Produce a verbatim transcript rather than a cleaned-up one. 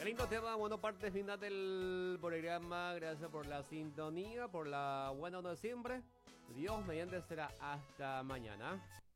Qué lindo tema, bueno, parte final del programa. Gracias por la sintonía, por la buena onda siempre. Dios mediante será hasta mañana.